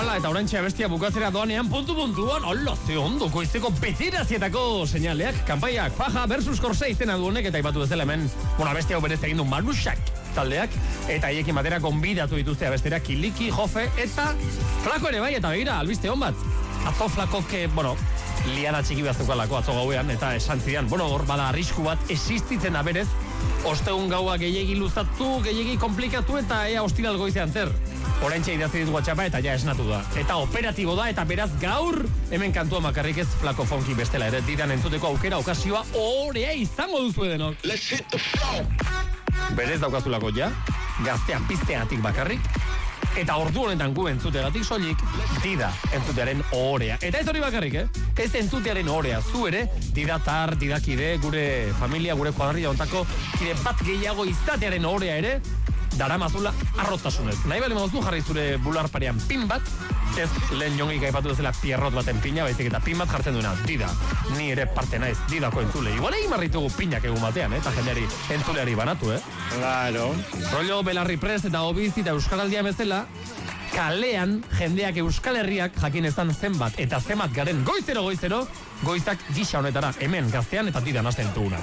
Hala, eta oraintxe bestia bukatzera doanean puntuan, hola, ze ondo, goizeko bederazietako seinaleak, kanpaiak, Faja versus Corsa izena du honek, eta ipatu bezala hemen, bestia hau berez egin du Manusak taldeak, eta haiekin batera konbidatu dituzte abestera Kiliki, Jofe, eta Flako ere bai, eta begira, albiste hon bat. Atzo Flakok, liana txiki behaztukalako atzo gauean, eta esan zidan, hor bada arrisku bat existitzen da berez, ostegun gaua gehiegi luzatu, gehiegi komplikatu, eta ea ostiral goizean zer. Oraintxe idazi dit WhatsAppa eta ja esnatu da. Eta operatibo da, eta beraz gaur hemen kantua makarrik ez Flako Fonki bestela ere didan entzuteko aukera, okasioa orea izango duzu edenok. Let's hit the flow! Berez daukazulako ja, gaztean pizteatik bakarrik, eta ordu honetan gu entzuteagatik soilik dida entzutearen orea. Eta ez hori bakarrik, Ez entzutearen orea, zu ere, didatar, didakide, gure familia, gure kuadrilla ontako, kide bat gehiago izatearen orea ere, daramazula arrotasunez. Nahi bale maduzu jarri zure bularparean pin bat, ez lehen jongik aipatu dezela pierrot baten pina, baizik eta pin bat jartzen duena, dida. Ni ere parte naiz, didako entzule. Igual egin marritugu pinak egun batean, eta jendeari entzuleari banatu, Claro. Rollo Belarri Prest eta Obiz eta Euskaraldia bezala, kalean jendeak Euskal Herriak jakin ezan zenbat eta zenbat garen goizero, goizak gisa honetara, hemen gaztean eta didan hasten dugunak.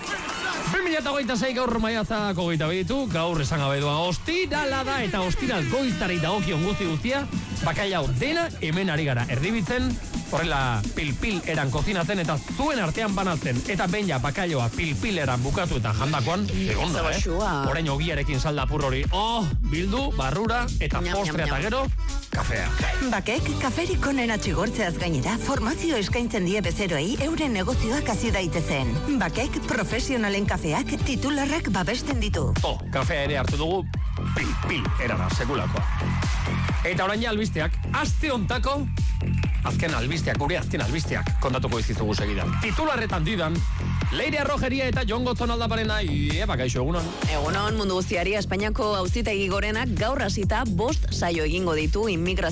2026 gaur maiatzako 22, gaur esan gabe doa ostirala da eta ostiral goizari dagokion guztia, bakailau dena hemen ari gara erdibitzen, horrela pilpil eran kozinatzen eta zuen artean banatzen, eta behin ja bakailoa pilpil eran bukatu eta jandakoan, segonda, Orain ogiarekin saldapur hori, bildu, barrura, eta postre eta gero, kafea. Bakek, kaferik onena txigortzeaz gainera, formazio eskaintzen die bezeroei euren negozioak hasi daitezen. Bakek, profesionalen kafeak titularrak babesten ditu. Kafea ere hartu dugu, pilpil erara, sekulakoa. Eta orain ja albisteak, aste ontako, gure azken albisteak, kontatuko izkizugu segidan. Titularretan didan, Leire Arrojeria eta Jon Gotzon aldaparena, bakaixo, egunon. Egunon, mundu guztiari, Espainiako auzitegi gorenak gaur hasita 5 saio egingo ditu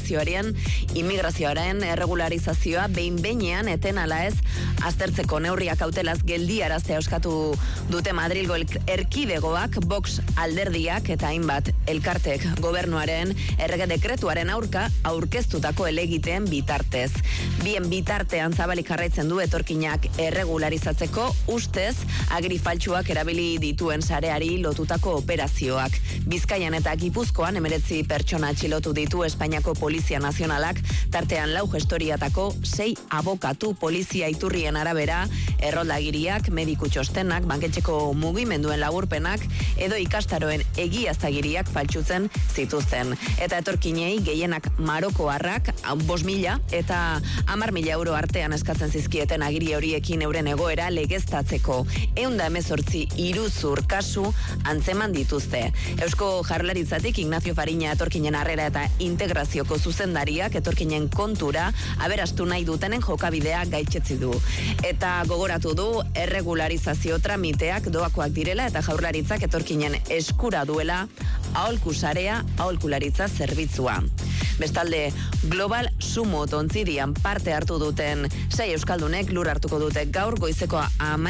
immigrazioaren erregularizazioa behin-behinean eten ala ez aztertzeko neurriak kautelaz geldiaraztea euskatu dute Madrilgo erkidegoak, Vox alderdiak eta hainbat elkartek gobernuaren errege dekretuaren aurka aurkeztutako elegiteen bitartez. Bien bitartean zabalik jarraitzen du etorkinak erregularizatzeko ustez agrifaltsuak erabili dituen sareari lotutako operazioak. Bizkaian eta Gipuzkoan 19 pertsona atxilotu ditu Espainiako Polizia Nazionalak, tartean 4 gestoriatako 6 abokatu. Polizia iturrien arabera, erroldagiriak, mediku txostenak, banketxeko mugimenduen laburpenak edo ikastaroen egiaztagiriak faltsutzen zituzten. Eta etorkinei gehienak marokoarrak 5.000 eta 10.000 euro artean eskatzen zizkieten agiri horiekin euren egoera legeztatzeko. 118 iruzur kasu antzeman dituzte. Eusko Jaurlaritzatik Ignacio Fariña etorkinen harrera eta integrazioko zuzendariak etorkinen kontura aberastu nahi dutenen jokabidea gaitzetzi du. Eta gogoratu du erregularizazio tramiteak doakoak direla eta Jaurlaritzak etorkinen eskura duela aholkusarea, aholkularitza zerbitzua. Bestalde, Global Sumo Tontzirian parte hartu duten 6 euskaldunek lur hartuko dute gaur goizeko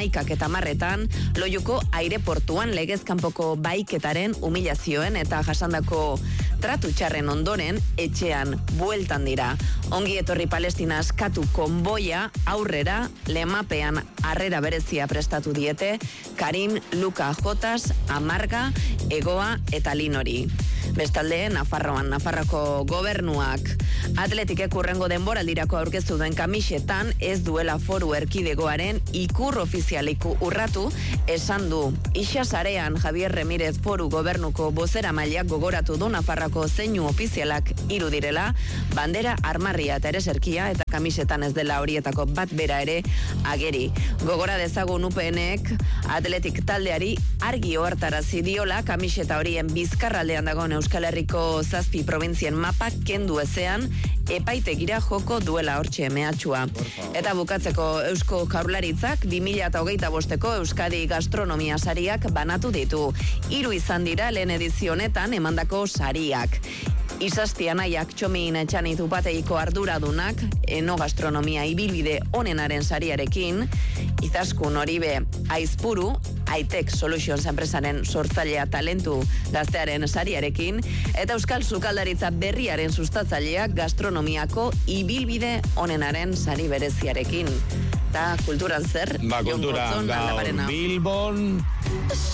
11:10 Loiuko aireportuan legezkanpoko baiketaren humilazioen eta jasandako tratu txarren ondoren etxean bueltan dira. Ongi etorri Palestina askatu konboia aurrera lemapean harrera berezia prestatu diete Karim, Luka, Jotas, Amarga, Egoa eta Linori. Bestalde, Nafarroko gobernuak Atletikek hurrengo denboraldirako aurkeztu duen kamisetan ez duela foru erkidegoaren ikur ofizialiku urratu, esan du. Ixa sarean Javier Remirez foru gobernuko bozeramaileak gogoratu du Nafarroko zeinu ofizialak 3 direla, bandera, armarria eta ereserkia, eta kamisetan ez dela horietako bat bera ere ageri. Gogora dezagun UPNek Atletik taldeari argi ohartarazi diola kamiseta horien bizkarraldean dagoen Euskal Herriko 7 probintzien mapak kendu ezean epaitegira joko duela hortxe mehatxua. Eta bukatzeko Eusko Jaurlaritzak 2025ko Euskadi Gastronomia sariak banatu ditu. 3 izan dira lehen edizio honetan emandako sariak. Isastianaiak Txomin Etxanitu bateiko arduradunak enogastronomia ibilbide onenaren sariarekin, Izaskun Oribe Aizpuru Aitek Solutions enpresaren sortzailea talentu gaztearen sariarekin, eta Euskal Sukaldaritza berriaren sustatzaileak gastronomiako ibilbide onenaren sari bereziarekin. Eta kulturan zer? Kulturan gaur Bilbon